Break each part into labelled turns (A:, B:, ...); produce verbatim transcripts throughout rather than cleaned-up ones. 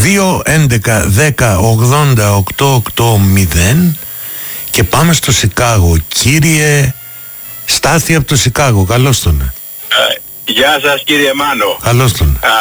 A: δύο έντεκα δέκα ογδόντα οκτώ οκτώ μηδέν και πάμε στο Σικάγο. Κύριε Στάθη από το Σικάγο, καλώς τον.
B: Ε, γεια σας κύριε Μάνο.
A: Καλώς τον.
B: Α,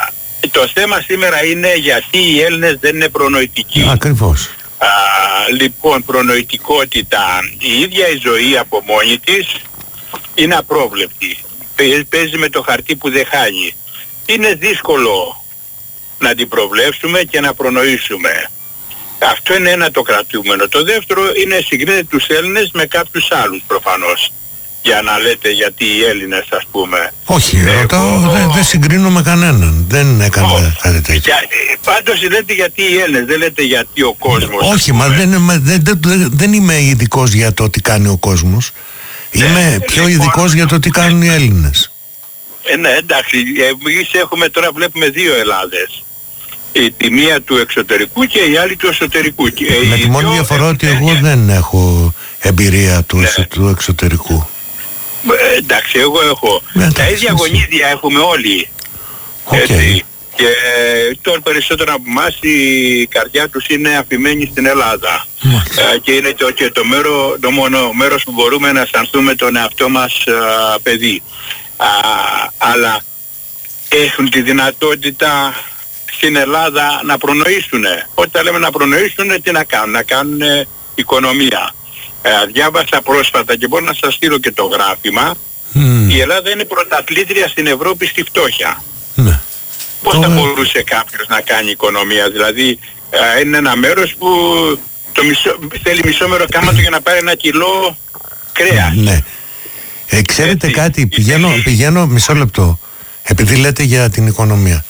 B: το θέμα σήμερα είναι γιατί οι Έλληνες δεν είναι προνοητικοί.
A: Ακριβώς.
B: Α, λοιπόν, προνοητικότητα. Η ίδια η ζωή από μόνη της είναι απρόβλεπτη. Παίζει με το χαρτί που δεν χάνει. Είναι δύσκολο να την προβλέψουμε και να προνοήσουμε. Αυτό είναι ένα το κρατούμενο. Το δεύτερο είναι συγκρίνεται τους Έλληνες με κάποιους άλλους προφανώς. Για να λέτε γιατί οι Έλληνες, ας πούμε.
A: Όχι,
B: Εγώ...
A: ρωτάω, δεν δε συγκρίνω με κανέναν. Δεν έκανα κάτι τέτοιο.
B: Πάντως λέτε γιατί οι Έλληνες, δεν λέτε γιατί ο κόσμος.
A: Όχι, μα δεν, μα δεν, δεν, δεν είμαι ειδικός για το τι κάνει ο κόσμος. Είμαι ε, πιο ειδικός λοιπόν, για το τι κάνουν οι Έλληνες.
B: Ε, ναι, εντάξει, εμείς έχουμε τώρα, βλέπουμε δύο Ελλάδες. Η, τη μία του εξωτερικού και η άλλη του εσωτερικού.
A: Με τη μόνη διαφορά ότι εγώ δεν έχω εμπειρία του, ναι. του εξωτερικού.
B: Ε, εντάξει, εγώ έχω. Ε, εντάξει, τα ίδια γονίδια έχουμε όλοι.
A: Okay.
B: Έτσι. Και τώρα περισσότερο από εμάς η καρδιά τους είναι αφημένη στην Ελλάδα. Ε, και είναι το, και το, μέρο, το μόνο μέρος που μπορούμε να αισθανθούμε τον εαυτό μας α, παιδί. Α, αλλά έχουν τη δυνατότητα στην Ελλάδα να προνοήσουν. Όταν λέμε να προνοήσουν, τι να κάνουν, να κάνουν οικονομία. Ε, διάβασα πρόσφατα και μπορώ να σας στείλω και το γράφημα. Mm. Η Ελλάδα είναι πρωταθλήτρια στην Ευρώπη στη φτώχεια. Mm. Πώς το... θα μπορούσε κάποιος να κάνει οικονομία? Δηλαδή ε, είναι ένα μέρος που το μισό, θέλει μισό μέρο κάματο για να πάρει ένα κιλό κρέας.
A: Ναι. Ε, ξέρετε έτσι, κάτι, πηγαίνω, πηγαίνω μισό λεπτό, επειδή λέτε για την οικονομία.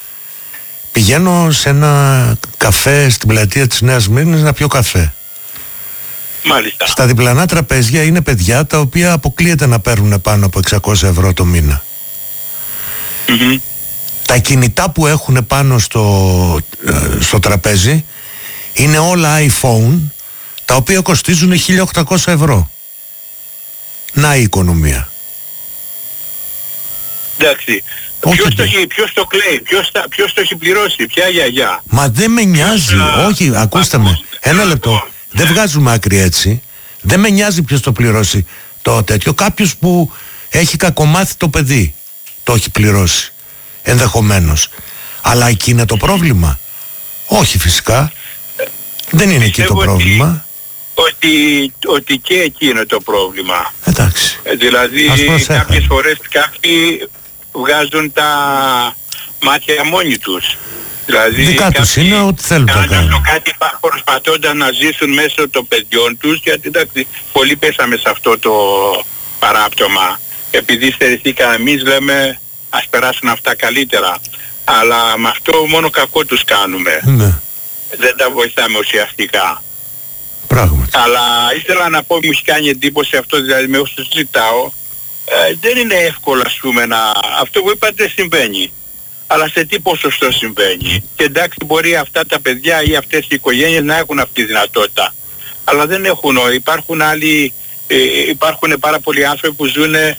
A: Πηγαίνω σε ένα καφέ στην πλατεία της Νέας Σμύρνης να πιω καφέ.
B: Μάλιστα.
A: Στα διπλανά τραπέζια είναι παιδιά τα οποία αποκλείεται να παίρνουν πάνω από εξακόσια ευρώ το μήνα.
B: Mm-hmm.
A: Τα κινητά που έχουν πάνω στο, στο τραπέζι είναι όλα iPhone, τα οποία κοστίζουν χίλια οκτακόσια ευρώ. Να η οικονομία.
B: Εντάξει. Ποιος το, έχει, ποιος το κλαίει, ποιος, τα, ποιος το έχει πληρώσει, ποια γιαγιά?
A: Μα δεν με νοιάζει, ποιος, όχι, α, ακούστε α, με, ένα λεπτό, α, δεν βγάζουμε άκρη έτσι. Δεν με νοιάζει ποιος το πληρώσει το τέτοιο. Κάποιος που έχει κακομάθει το παιδί το έχει πληρώσει, ενδεχομένως. Αλλά εκεί είναι το πρόβλημα? Όχι φυσικά, δεν είναι εκεί το πρόβλημα.
B: Ότι, ότι και εκεί είναι το πρόβλημα.
A: Εντάξει.
B: Ε, δηλαδή κάποιες φορές κάποιοι βγάζουν τα μάτια μόνοι τους. Δηλαδή
A: δικά τους είναι ό,τι θέλουν να κάνουν.
B: Κάτι προσπαθώντας να ζήσουν μέσω των παιδιών τους, γιατί εντάξει, πολλοί πέσαμε σε αυτό το παράπτωμα. Επειδή στερηθήκαμε εμείς, λέμε ας περάσουν αυτά καλύτερα. Αλλά με αυτό μόνο κακό τους κάνουμε.
A: Ναι.
B: Δεν τα βοηθάμε ουσιαστικά.
A: Πράγματι.
B: Αλλά ήθελα να πω, μου έχει κάνει εντύπωση αυτό, δηλαδή με όσους ζητάω, ε, δεν είναι εύκολο ας πούμε να... Αυτό που είπατε συμβαίνει. Αλλά σε τι ποσοστό συμβαίνει? Και εντάξει, μπορεί αυτά τα παιδιά ή αυτές οι οικογένειες να έχουν αυτή τη δυνατότητα. Αλλά δεν έχουν. Υπάρχουν άλλοι, ε, υπάρχουν πάρα πολλοί άνθρωποι που ζουν, ε,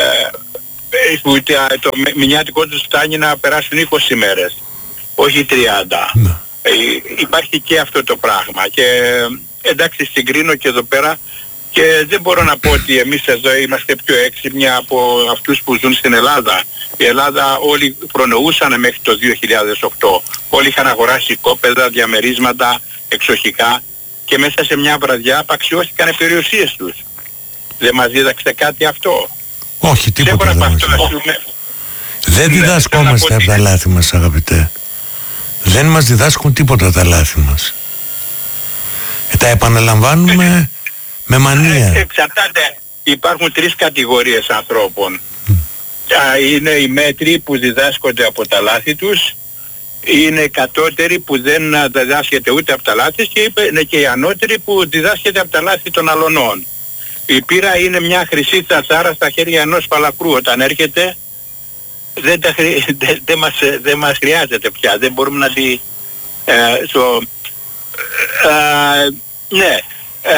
B: που το μηνιάτικό τους φτάνει να περάσουν είκοσι μέρες, όχι τριάντα. Ναι. Ε, υπάρχει και αυτό το πράγμα. Και εντάξει, συγκρίνω και εδώ πέρα και δεν μπορώ να πω ότι εμείς εδώ είμαστε πιο έξυπνοι από αυτούς που ζουν στην Ελλάδα. Η Ελλάδα όλοι προνοούσαν μέχρι το δύο χιλιάδες οκτώ. Όλοι είχαν αγοράσει κόπεδα, διαμερίσματα, εξοχικά και μέσα σε μια βραδιά απαξιώθηκαν οι περιουσίες τους. Δεν μας δίδαξε κάτι αυτό?
A: Όχι, τίποτα δεν μας δίδαξε. Δεν διδασκόμαστε από τα λάθη μας, αγαπητέ. Δεν μας διδάσκουν τίποτα τα λάθη μας. Ε, τα επαναλαμβάνουμε με μανία.
B: Ε, εξαρτάται. Υπάρχουν τρεις κατηγορίες ανθρώπων. Mm. Είναι οι μέτροι που διδάσκονται από τα λάθη τους, είναι οι κατώτεροι που δεν διδάσκεται ούτε από τα λάθη και είναι και οι ανώτεροι που διδάσκεται από τα λάθη των αλωνών. Η πείρα είναι μια χρυσή τσατσάρα στα χέρια ενός παλακρού. Όταν έρχεται δεν, τα χρει... δεν, δεν, μας, δεν μας χρειάζεται πια. Δεν μπορούμε να τη... Ε, στο, ε, ναι. Ε,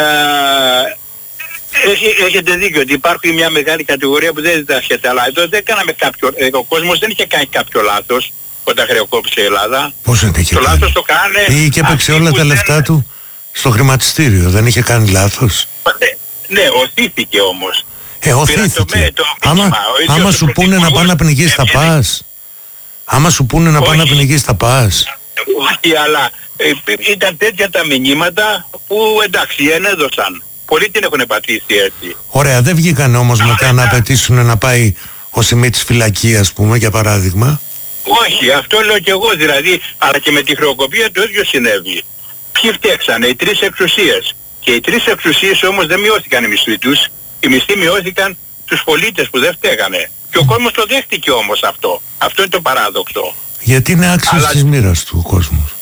B: Έχει, έχετε δίκιο ότι υπάρχει μια μεγάλη κατηγορία που δεν διδάσκεται, αλλά εδώ δεν κάναμε κάποιο, ο κόσμος δεν είχε κάνει κάποιο λάθος. όταν χρεοκόπησε η Ελλάδα.
A: Πώς δεν είχε
B: το
A: κάνει.
B: λάθος το κάνε.
A: Ή και έπαιξε όλα τα λεφτά δεν... του στο χρηματιστήριο. Δεν είχε κάνει λάθος.
B: Ναι, ναι, οθήθηκε όμως.
A: Ε, οθήθηκε. Το, το άμα άμα, άμα σου πούνε να πάνε να πνιγείς θα πας. Άμα σου πούνε να πάνε να πνιγείς θα πας.
B: Όχι, αλλά ε, ήταν τέτοια τα μηνύματα που εντάξει ενέδωσαν. Πολλοί την έχουν πατήσει έτσι.
A: Ωραία, δεν βγήκαν όμως μετά μετά να απαιτήσουν να πάει ο Σιμίτης φυλακή, ας πούμε, για παράδειγμα.
B: Όχι, αυτό λέω και εγώ δηλαδή, αλλά και με τη χρεοκοπία το ίδιο συνέβη. Ποιοι φταίξανε, οι τρεις εξουσίες. Και οι τρεις εξουσίες όμως δεν μειώθηκαν οι μισθοί τους. Οι μισθοί μειώθηκαν τους πολίτες που δεν φταίγανε. Και ο κόσμος το δέχτηκε όμως αυτό. Αυτό είναι το παράδοξο.
A: Γιατί είναι άξιος αλλά... της μοίρας του ο κόσμος.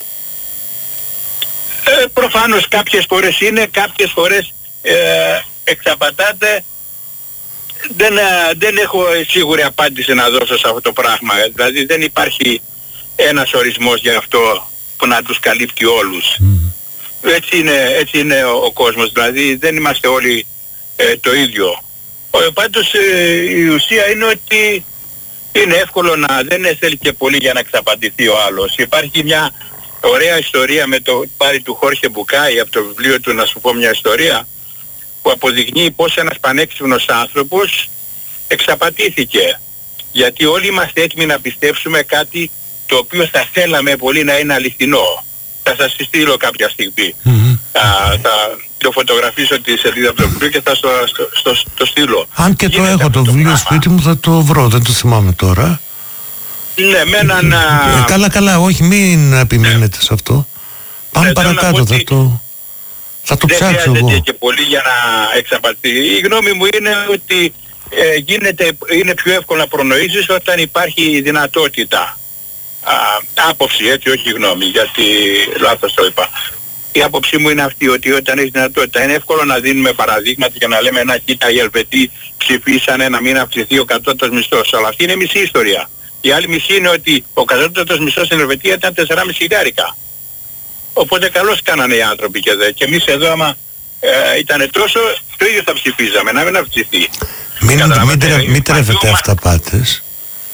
B: Ε, προφανώς κάποιες φορές είναι, κάποιες φορές ε, εξαπατάται. Δεν, δεν έχω σίγουρη απάντηση να δώσω σε αυτό το πράγμα. Δηλαδή δεν υπάρχει ένας ορισμός για αυτό που να τους καλύπτει όλους. Mm. Έτσι είναι, έτσι είναι ο, ο κόσμος. Δηλαδή δεν είμαστε όλοι ε, το ίδιο. Ε, πάντως ε, η ουσία είναι ότι είναι εύκολο να δεν θέλει και πολύ για να εξαπατηθεί ο άλλος. Υπάρχει μια ωραία ιστορία με το πάρει του Χόρχε Μπουκάη από το βιβλίο του, να σου πω μια ιστορία, που αποδεικνύει πως ένας πανέξυπνος άνθρωπος εξαπατήθηκε. Γιατί όλοι είμαστε έτοιμοι να πιστέψουμε κάτι το οποίο θα θέλαμε πολύ να είναι αληθινό. Θα σας στείλω κάποια στιγμή. Mm-hmm. Θα, θα το φωτογραφίσω τη σελίδα από το βιβλίο και θα στο, στο, στο, στο, το στείλω.
A: Αν και γίνεται το έχω το, το βιβλίο σπίτι μου θα το βρω, δεν το θυμάμαι τώρα.
B: Ναι, με έναν...
A: Ε, καλά, καλά, όχι, μην επιμείνετε ναι. σε αυτό. Πάμε ναι, παρακάτω, θα το... Θα το
B: δεν
A: ψάξω εγώ. Δεν
B: χρειάζεται και πολύ για να εξαπατεί. Η γνώμη μου είναι ότι ε, γίνεται, είναι πιο εύκολο να προνοήσεις όταν υπάρχει δυνατότητα. Α, άποψη, έτσι, όχι γνώμη, γιατί λάθος το είπα. Η άποψή μου είναι αυτή, ότι όταν έχει δυνατότητα είναι εύκολο να δίνουμε παραδείγματα και να λέμε να κοίτα οι Ελβετοί ψηφίσανε να μην αυξηθεί ο κατώτατος μισθός. Αλλά αυτή είναι μισή ιστορία. Η άλλη μισή είναι ότι ο κατώτατος μισθός στην Ελβετία ήταν τέσσερα κόμμα πέντε χιλιάρικα. Οπότε καλώς κάνανε οι άνθρωποι και δε. Και εμείς εδώ άμα ε, ήταν τόσο, το ίδιο θα ψηφίζαμε, να μην αυξηθεί.
A: Μην, μην, τρε, μην τρέφετε αυταπάτες.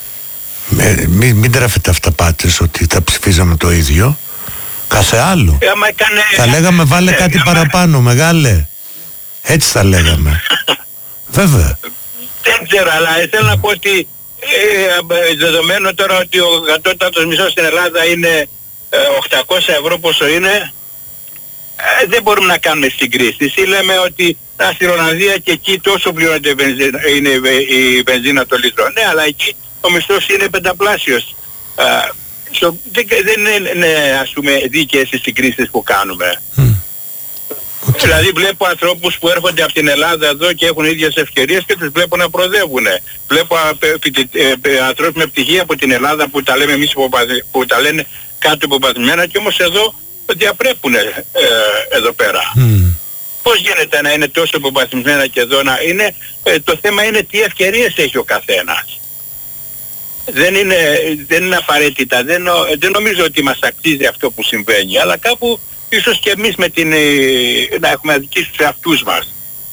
A: Μην, μην τρέφετε αυταπάτες ότι θα ψηφίζαμε το ίδιο. Κάθε άλλο.
B: Ε, έκανε,
A: θα λέγαμε βάλε ε, κάτι ε, παραπάνω, μεγάλε. Έτσι θα λέγαμε. Βέβαια.
B: Δεν ξέρω, αλλά θέλω να πω ότι ε, δεδομένου τώρα ότι ο κατώτατος μισθός στην Ελλάδα είναι οκτακόσια ευρώ πόσο είναι, ε, δεν μπορούμε να κάνουμε συγκρίσεις. Ή λέμε ότι α, στην Ολλανδία και εκεί τόσο πληρώνεται είναι η βενζίνα το λίτρο. Ναι, αλλά εκεί ο μισθός είναι πενταπλάσιος. Ε, so, δεν, δεν είναι, ναι, ας πούμε, δίκαιες οι συγκρίσεις που κάνουμε. Mm. Okay. Δηλαδή βλέπω ανθρώπους που έρχονται από την Ελλάδα εδώ και έχουν ίδιες ευκαιρίες και τους βλέπω να προοδεύουν. Βλέπω ανθρώπους με πτυχία από την Ελλάδα που τα λέμε εμείς που τα λένε κάτω υποβαθμισμένα και όμως εδώ διαπρέπουν ε, εδώ πέρα. Mm. Πώς γίνεται να είναι τόσο υποβαθμισμένα και εδώ να είναι, ε, το θέμα είναι τι ευκαιρίες έχει ο καθένας. Δεν είναι, δεν είναι απαραίτητα, δεν, δεν νομίζω ότι μας αξίζει αυτό που συμβαίνει, αλλά κάπου ίσως και εμείς με την, ε, να έχουμε αδικήσει τους εαυτούς μας.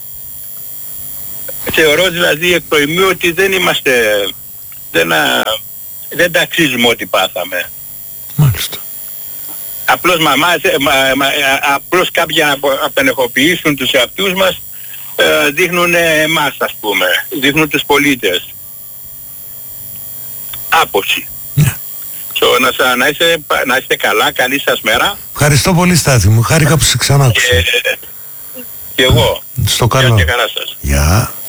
B: Θεωρώ δηλαδή εκ προημίου ότι δεν είμαστε, δεν, α, δεν τα αξίζουμε ό,τι πάθαμε.
A: Μάλιστα.
B: Απλώς, μαμάς, μα, μα, απλώς κάποιοι να απενεχοποιήσουν τους εαυτούς μας ε, δείχνουν εμάς, ας πούμε, δείχνουν τους πολίτες. Άποψη. Yeah. So, να, να, είστε, να είστε καλά, καλή σας μέρα.
A: Ευχαριστώ πολύ Στάθη μου, χάρηκα που σε ξανά άκουσα.
B: Και, και εγώ.
A: Στο καλό.
B: Και καλά σας.
A: Γεια. Yeah.